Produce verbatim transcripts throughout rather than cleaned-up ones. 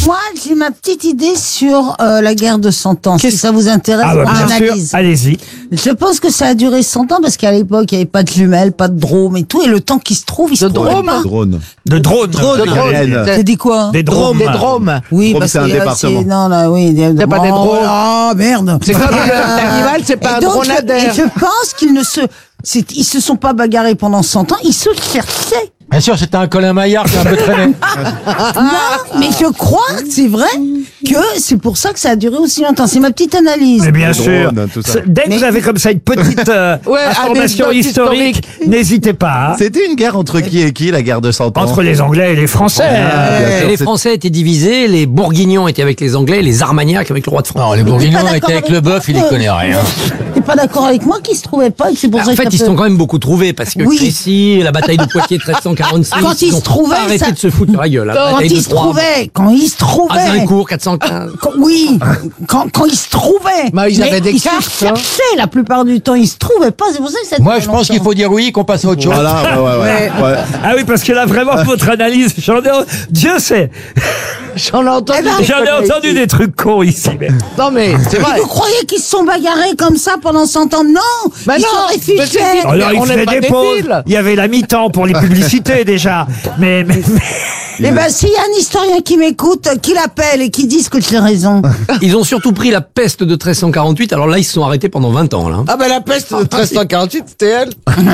Moi, j'ai ma petite idée sur euh, la guerre de cent ans. Si ça vous intéresse, Ah bah, mon bien sûr, analyse. allez-y. Je pense que ça a duré cent ans parce qu'à l'époque, il n'y avait pas de jumelles, pas de drôme et tout. Et le temps qui se trouve, il se trouve pas. Drone. De drones. Drone. Des- Drone. T'as dit quoi? Des drones. Des dromes. Oui, Drôme, parce c'est un que, euh, département. c'est- Non, là, oui. C'est pas des drones. Ah, merde. C'est comme l'animal, c'est pas Et un donc, je- dromadaire. Et je pense qu'ils ne se, c'est- ils se sont pas bagarrés pendant cent ans, ils se cherchaient. Bien sûr, c'était un Colin Maillard qui a un peu traîné. Non, mais je crois que c'est vrai que c'est pour ça que ça a duré aussi longtemps. C'est ma petite analyse. Mais bien Les sûr. drones, tout ça. C'est- Dès que Mais- vous avez comme ça une petite euh, Ouais, information anecdote historique, n'hésitez pas. hein. C'était une guerre entre qui et qui, la guerre de cent ans? Entre les Anglais et les Français. Ah, bien Et sûr, les c'est- Français étaient divisés, les Bourguignons étaient avec les Anglais, les Armagnacs avec le roi de France. Non, les Bourguignons pas étaient d'accord avec le bœuf, il y connaît rien. T'es pas d'accord avec moi qu'ils se trouvaient pas et que c'est pour En ça que fait, ça ils se peut- sont quand même beaucoup trouvés parce que Oui. Crécy, la bataille de Poitiers treize cent quarante-six, Quand ils ont se trouvaient, pas arrêté ça- de se foutre sur la gueule. La Quand bataille ils de se Troyes, trouvaient, quand ils se trouvaient. Azincourt quatre cent quinze. Quand- oui, quand, quand ils se trouvaient. Bah, ils Mais avaient des ils cartes, se hein. cherchaient la plupart du temps. Ils se trouvaient pas. C'est pour ça que ça Moi, durait je pense qu'il longtemps. faut dire oui, qu'on passe à autre chose. Voilà, ouais, ouais, ouais. ouais. Ah oui, parce que là, vraiment, votre analyse, j'en ai, Dieu sait, J'en ai entendu. Eh ben, des j'en ai conneries entendu ici. des trucs cons ici. Mais... Non, mais c'est vrai. Vous croyez qu'ils se sont bagarrés comme ça pendant cent ans? Non. Bah ils non, sont mais réfugiés. c'est- Alors, il on n'est faisait pas des des pauses. débiles. Il y avait la mi-temps pour les publicités, déjà. Mais, mais, mais- Eh ben, s'il y a un historien qui m'écoute, qui l'appelle et qui dise que j'ai raison. Ils ont surtout pris la peste de treize cent quarante-huit, alors là, ils se sont arrêtés pendant vingt ans, là. Ah, bah la peste de treize cent quarante-huit, c'était elle.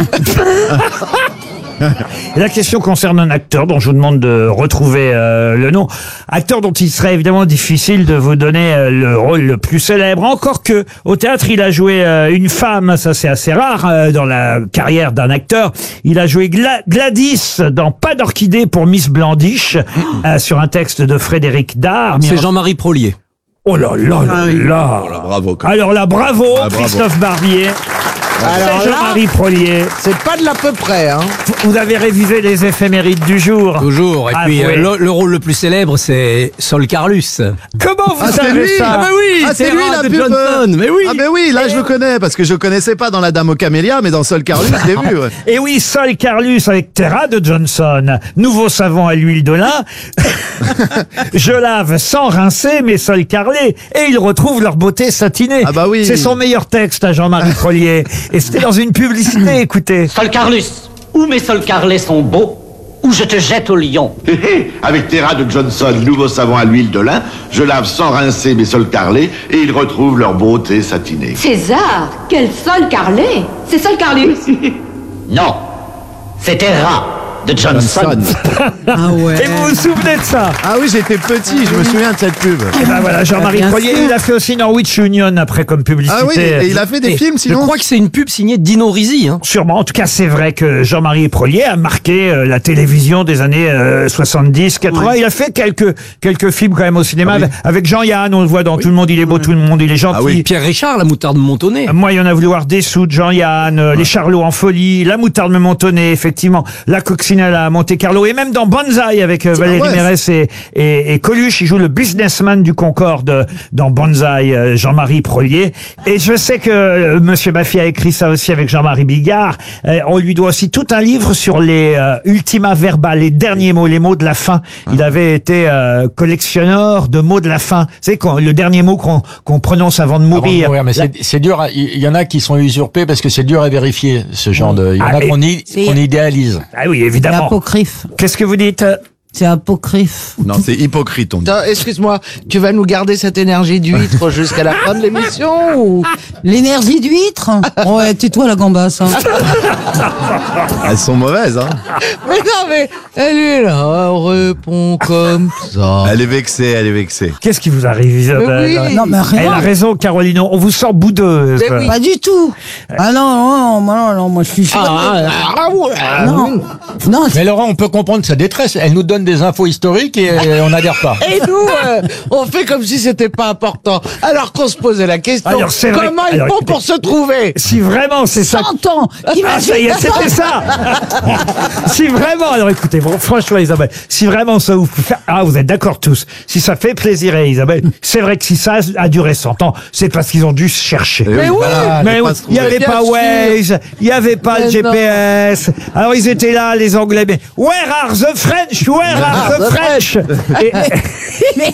La question concerne un acteur dont je vous demande de retrouver euh, le nom. Acteur dont il serait évidemment difficile de vous donner euh, le rôle le plus célèbre. Encore que, au théâtre, il a joué euh, une femme, ça c'est assez rare euh, dans la carrière d'un acteur. Il a joué Gla- Gladys dans Pas d'orchidée pour Miss Blandiche, euh, sur un texte de Frédéric Dard. C'est Jean-Marie Prolier. Oh là là là là. Bravo. quand même. Alors là, bravo, Ah, bravo. Christophe Barbier. Alors C'est là- Jean-Marie Prolier. C'est pas de l'à peu près, hein. Vous avez révisé les éphémérides du jour. Toujours. Et Ah, puis, oui. euh, le, le rôle le plus célèbre, c'est Sol Carlus. Comment vous Ah, c'est savez lui. ça? Ah, bah oui, Ah, c'est lui la de pub. Johnson. Mais oui. Ah, mais oui, là je le connais parce que je connaissais pas dans La Dame aux Camélias, mais dans Sol Carlus, je l'ai vu. Ouais. Et oui, Sol Carlus avec Terra de Johnson. Nouveau savon à l'huile de lin. Je lave sans rincer mes sols carrelés et ils retrouvent leur beauté satinée. Ah bah oui. C'est son meilleur texte à Jean-Marie Prolier. Et c'était dans une publicité, écoutez. Sol Carlus, ou mes sols carrelés sont beaux, ou je te jette au lion. Hé, hé, avec Terra de Johnson, nouveau savon à l'huile de lin, je lave sans rincer mes sols carrelés et ils retrouvent leur beauté satinée. César, quel sol carrelé! C'est Sol Carlus! Non, c'est Terra de Johnson. Ah ouais. Et vous vous souvenez de ça? Ah oui, j'étais petit, je me souviens de cette pub. Et ben voilà, Jean-Marie Bien Prolier, sûr. il a fait aussi Norwich Union après comme publicité. Ah oui, et il a fait des Et films Je sinon. crois que c'est une pub signée Dino Risi, hein. Sûrement. En tout cas, c'est vrai que Jean-Marie Prolier a marqué euh, la télévision des années euh, soixante-dix, quatre-vingts. Il a fait quelques quelques films quand même au cinéma Ah oui. avec, avec Jean-Yann. On le voit dans Tout le monde il est beau, tout le monde il est gentil. Ah oui. Pierre Richard, la moutarde montonnée. Moi, il y en a voulu voir Dessoutes, Jean-Yann, euh, Les Charlots en folie, La moutarde me montonnait, effectivement, La coccinelle à Monte Carlo, et même dans Banzai avec euh, Valérie ouais. Mérès et, et, et Coluche, il joue le businessman du Concorde dans Banzai, euh, Jean-Marie Prolier. Et je sais que euh, Monsieur Baffy a écrit ça aussi avec Jean-Marie Bigard. Euh, on lui doit aussi tout un livre sur les euh, ultima verba, les derniers mots, les mots de la fin. Il avait été euh, collectionneur de mots de la fin. C'est quand le dernier mot qu'on qu'on prononce avant de Avant de mourir. mourir, mais La- c'est c'est dur. à- Il y en a qui sont usurpés parce que c'est dur à vérifier ce genre de. Il y en Ah, a mais qu'on i- c'est- qu'on idéalise. Ah oui, C'est évidemment. apocryphe. Qu'est-ce que vous dites? C'est apocryphe. Non, c'est hypocrite, on dit. Attends, excuse-moi, tu vas nous garder cette énergie d'huître jusqu'à la fin de l'émission ou... L'énergie d'huître? Ouais, tais-toi la gambasse. Hein. Elles sont mauvaises, hein. Mais non, mais elle est là, elle répond comme ça. Elle est vexée, elle est vexée. Qu'est-ce qui vous arrive, Isabelle? Mais oui. Non, mais Elle a rien. raison, Caroline. On vous sent boudeuse. Mais oui. Pas du tout. Ah non, non, non, non, non, moi je suis. Ah, ah, ouais. non, non, Mais Laurent, on peut comprendre sa détresse. Elle nous donne des infos historiques et on n'adhère pas. Et nous, euh, on fait comme si c'était pas important. Alors qu'on se posait la question, Alors, c'est vrai- comment ils alors, font écoutez- pour se trouver? Si vraiment c'est ça. cent ans. Ah, ça y est, c'était ça. Si vraiment, alors écoutez, bon, franchement, Isabelle, si vraiment ça vous fait, ah, vous êtes d'accord tous. Si ça fait plaisir à Isabelle, c'est vrai que si ça a duré cent ans, c'est parce qu'ils ont dû se chercher. Mais oui, Mais oui, il n'y avait Bien pas sûr. Waze, il n'y avait pas Mais le G P S. Alors ils étaient là, les Anglais, mais where are the French? Where are the French? Et-